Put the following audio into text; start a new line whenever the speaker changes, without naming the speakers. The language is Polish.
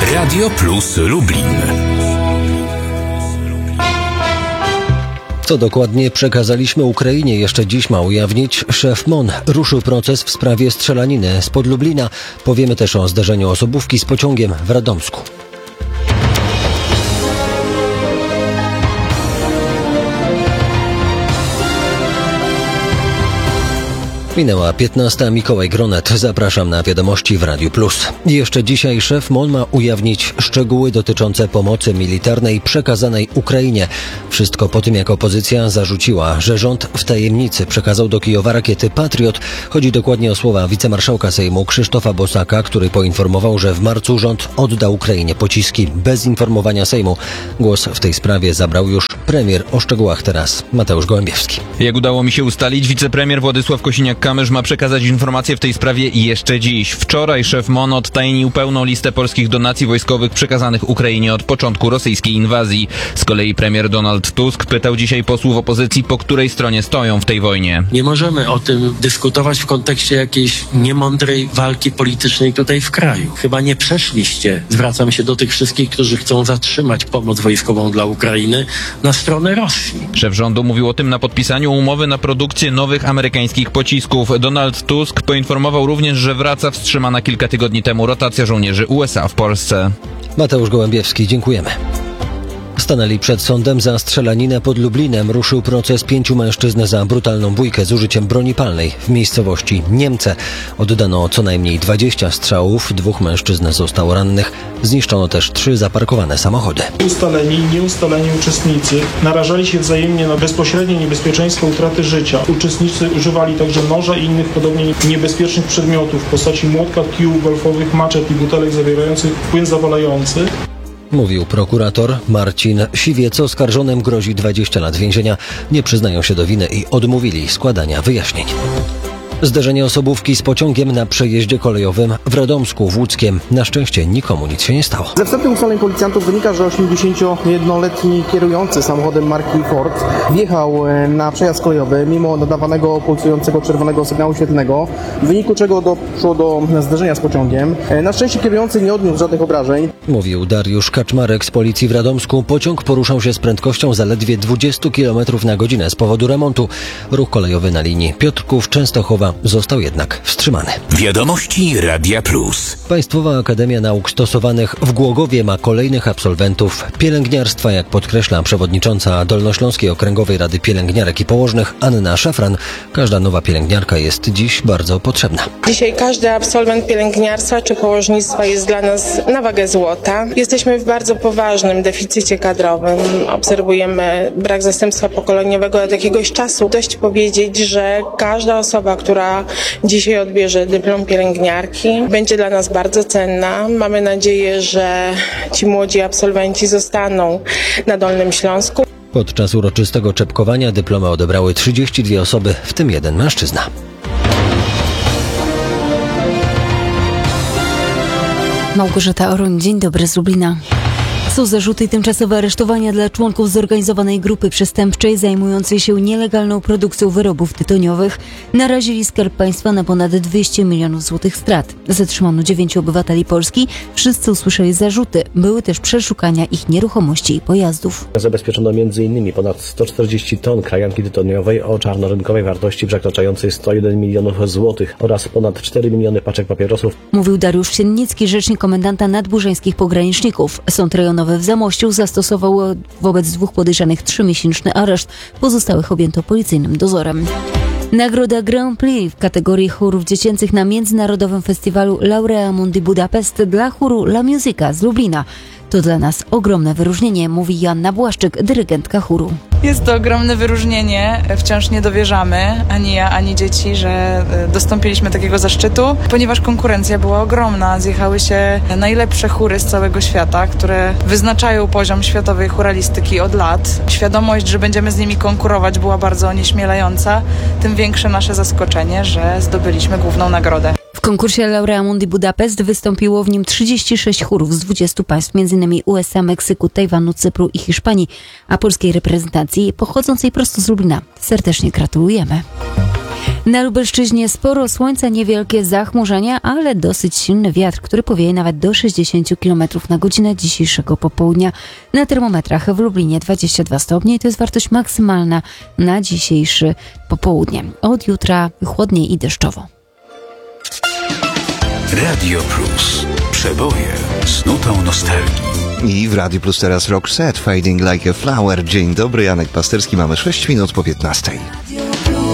Radio Plus Lublin.
Co dokładnie przekazaliśmy Ukrainie, jeszcze dziś ma ujawnić szef MON. Ruszył proces w sprawie strzelaniny spod Lublina. Powiemy też o zdarzeniu osobówki z pociągiem w Radomsku. Minęła 15. Mikołaj Gronet. Zapraszam na wiadomości w Radiu Plus. Jeszcze dzisiaj szef MON ma ujawnić szczegóły dotyczące pomocy militarnej przekazanej Ukrainie. Wszystko po tym, jak opozycja zarzuciła, że rząd w tajemnicy przekazał do Kijowa rakiety Patriot. Chodzi dokładnie o słowa wicemarszałka Sejmu Krzysztofa Bosaka, który poinformował, że w marcu rząd odda Ukrainie pociski bez informowania Sejmu. Głos w tej sprawie zabrał już premier. O szczegółach teraz Mateusz Gołębiewski.
Jak udało mi się ustalić, wicepremier Władysław Kosiniak-Kamysz ma przekazać informacje w tej sprawie jeszcze dziś. Wczoraj szef MON odtajnił pełną listę polskich donacji wojskowych przekazanych Ukrainie od początku rosyjskiej inwazji. Z kolei premier Donald Tusk pytał dzisiaj posłów opozycji, po której stronie stoją w tej wojnie.
Nie możemy o tym dyskutować w kontekście jakiejś niemądrej walki politycznej tutaj w kraju. Chyba nie przeszliście, zwracam się do tych wszystkich, którzy chcą zatrzymać pomoc wojskową dla Ukrainy, na stronę Rosji.
Szef rządu mówił o tym na podpisaniu umowy na produkcję nowych amerykańskich pocisków. Donald Tusk poinformował również, że wraca wstrzymana kilka tygodni temu rotacja żołnierzy USA w Polsce.
Mateusz Gołębiewski, dziękujemy. Stanęli przed sądem za strzelaninę pod Lublinem. Ruszył proces 5 mężczyzn za brutalną bójkę z użyciem broni palnej w miejscowości Niemce. Oddano co najmniej 20 strzałów, 2 mężczyzn zostało rannych. Zniszczono też 3 zaparkowane samochody.
Ustaleni i nieustaleni uczestnicy narażali się wzajemnie na bezpośrednie niebezpieczeństwo utraty życia. Uczestnicy używali także noża i innych podobnie niebezpiecznych przedmiotów w postaci młotka, kijów golfowych, maczet i butelek zawierających płyn zawalający.
Mówił prokurator Marcin Siwiec. Oskarżonym grozi 20 lat więzienia. Nie przyznają się do winy i odmówili składania wyjaśnień. Zderzenie osobówki z pociągiem na przejeździe kolejowym w Radomsku w Łódzkiem. Na szczęście nikomu nic się nie stało.
Ze wstępnych ustaleń policjantów wynika, że 81-letni kierujący samochodem marki Ford wjechał na przejazd kolejowy mimo nadawanego pulsującego czerwonego sygnału świetlnego, w wyniku czego doszło do zderzenia z pociągiem. Na szczęście kierujący nie odniósł żadnych obrażeń. Mówił Dariusz Kaczmarek z policji w Radomsku. Pociąg poruszał się z prędkością zaledwie 20 km na godzinę z powodu remontu. Ruch kolejowy na linii Piotrków-Częstochowa został jednak wstrzymany.
Wiadomości Radia Plus.
Państwowa Akademia Nauk Stosowanych w Głogowie ma kolejnych absolwentów pielęgniarstwa, jak podkreśla przewodnicząca Dolnośląskiej Okręgowej Rady Pielęgniarek i Położnych Anna Szafran. Każda nowa pielęgniarka jest dziś bardzo potrzebna.
Dzisiaj każdy absolwent pielęgniarstwa czy położnictwa jest dla nas na wagę złota. Jesteśmy w bardzo poważnym deficycie kadrowym. Obserwujemy brak zastępstwa pokoleniowego od jakiegoś czasu. Dość powiedzieć, że każda osoba, która dzisiaj odbierze dyplom pielęgniarki, będzie dla nas bardzo cenna. Mamy nadzieję, że ci młodzi absolwenci zostaną na Dolnym Śląsku.
Podczas uroczystego czepkowania dyplomy odebrały 32 osoby, w tym 1 mężczyzna.
Małgorzata Oroń, dzień dobry z Lublina. Są zarzuty i tymczasowe aresztowania dla członków zorganizowanej grupy przestępczej zajmującej się nielegalną produkcją wyrobów tytoniowych. Narazili Skarb Państwa na ponad 200 milionów złotych strat. Zatrzymano 9 obywateli Polski. Wszyscy usłyszeli zarzuty. Były też przeszukania ich nieruchomości i pojazdów.
Zabezpieczono m.in. ponad 140 ton krajanki tytoniowej o czarnorynkowej wartości przekraczającej 101 milionów złotych oraz ponad 4 miliony paczek papierosów.
Mówił Dariusz Siennicki, rzecznik komendanta nadburzańskich pograniczników. Sąd rejonowy w Zamościu zastosował wobec 2 podejrzanych 3-miesięczny areszt. Pozostałych objęto policyjnym dozorem. Nagroda Grand Prix w kategorii chórów dziecięcych na Międzynarodowym Festiwalu Laurea Mundi Budapest dla chóru La Musica z Lublina. To dla nas ogromne wyróżnienie, mówi Joanna Błaszczyk, dyrygentka chóru.
Jest to ogromne wyróżnienie. Wciąż nie dowierzamy, ani ja, ani dzieci, że dostąpiliśmy takiego zaszczytu, ponieważ konkurencja była ogromna. Zjechały się najlepsze chóry z całego świata, które wyznaczają poziom światowej chóralistyki od lat. Świadomość, że będziemy z nimi konkurować, była bardzo onieśmielająca. Tym większe nasze zaskoczenie, że zdobyliśmy główną nagrodę.
W konkursie Laurea Mundi Budapest wystąpiło w nim 36 chórów z 20 państw, m.in. USA, Meksyku, Tajwanu, Cypru i Hiszpanii, a polskiej reprezentacji pochodzącej prosto z Lublina serdecznie gratulujemy. Na Lubelszczyźnie sporo słońca, niewielkie zachmurzenia, ale dosyć silny wiatr, który powieje nawet do 60 km na godzinę dzisiejszego popołudnia. Na termometrach w Lublinie 22 stopnie i to jest wartość maksymalna na dzisiejszy popołudnie. Od jutra chłodniej i deszczowo.
Radio Plus. Przeboje z nutą nostalgii.
I w Radio Plus teraz Roxette, Fading Like a Flower. Dzień dobry, Janek Pasterski, mamy 6 minut po 15.